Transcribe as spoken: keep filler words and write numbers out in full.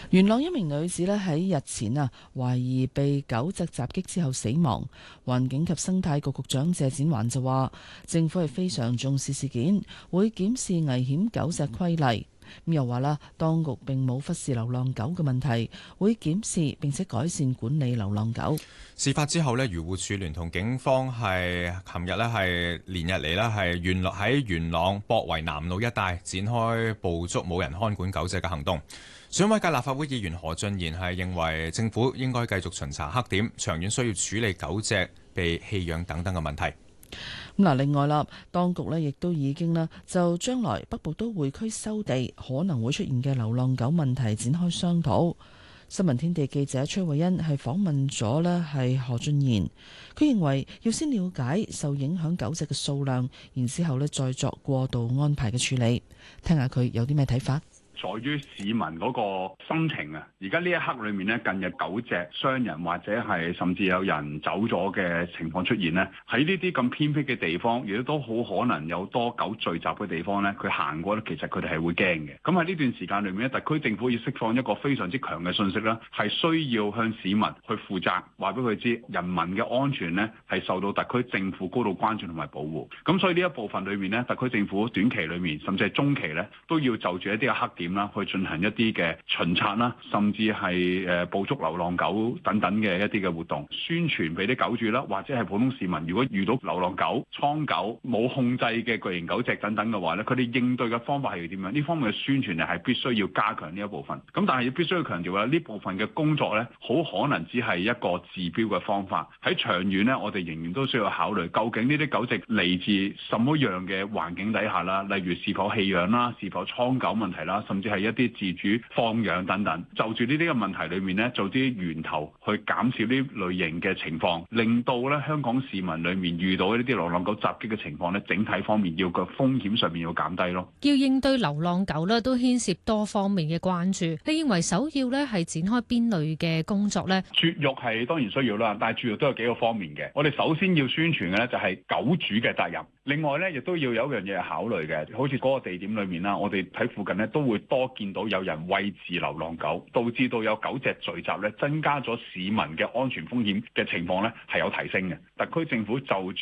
元朗一名女子咧喺日前啊，懷疑被狗隻襲擊之後死亡。環境及生態局局長謝展寰就話，政府係非常重視事件，會檢視危險狗隻規例。咁又話啦，當局並冇忽視流浪狗嘅問題，會檢視並且改善管理流浪狗。 事發之後呢，漁護署聯同警方係琴日呢係連日嚟呢係元朗喺元朗博圍南路一帶展開捕捉冇人看管狗隻嘅行動。選委界立法會議員何俊賢係認為政府應該繼續巡查黑點，長遠需要處理狗隻被棄養等等嘅問題。 咁嗱，另外啦，當局呢亦都已經啦就將來北部都會區收地可能會出現嘅流浪狗問題展開商討。新聞天地記者崔慧欣係訪問咗呢係何俊賢，佢認為要先了解受影響狗隻嘅數量，然之後呢再作過渡安排嘅處理。聽下佢有啲咩睇法。 在於市民嗰個心情啊！而家呢一刻裏面咧，近日狗隻傷人或者係甚至有人走咗嘅情況出現咧，喺呢啲咁偏僻嘅地方，亦都好可能有多狗聚集嘅地方咧，佢行過咧，其實佢哋係會驚嘅。咁喺呢段時間裏面咧，特區政府要釋放一個非常之強嘅信息啦，係需要向市民去負責，話俾佢知人民嘅安全咧係受到特區政府高度關注同埋保護。咁所以呢一部分裏面咧，特區政府短期裏面甚至係中期咧，都要就住一啲嘅黑點啦，去進行一啲嘅巡查啦，甚至係誒捕捉流浪狗等等嘅一啲嘅活動，宣傳俾啲狗主啦，或者係普通市民，如果遇到流浪狗、倉狗冇控制嘅巨型狗隻等等嘅話咧，佢哋應對嘅方法係要點樣？呢方面嘅宣傳咧係必須要加強呢一部分。咁但係必須要強調啦，呢部分嘅工作咧，好可能只係一個治標嘅方法。喺長遠咧，我哋仍然都需要考慮，究竟呢啲狗隻嚟自什麼樣嘅環境底下啦，例如是否棄養啦，是否倉狗問題啦，甚至係一啲自主放養等等，就住呢啲嘅問題裏面呢，做啲源頭去減少呢類型嘅情況，令到咧香港市民裏面遇到呢啲流浪狗襲擊嘅情況呢，整體方面要個風險上面要減低咯。 要應對流浪狗呢，都牽涉多方面嘅關注。你認為首要呢係展開邊類嘅工作呢？ 絕育係當然需要啦，但係絕育都有幾個方面嘅。我哋首先要宣傳嘅呢，就係狗主嘅責任。另外呢，亦都要有一樣嘢考慮嘅，好似嗰個地點裏面啦，我哋喺附近呢都會多見到有人餵飼流浪狗，導致到有狗隻聚集咧，增加咗市民嘅安全風險嘅情況咧，係有提升嘅。特區政府就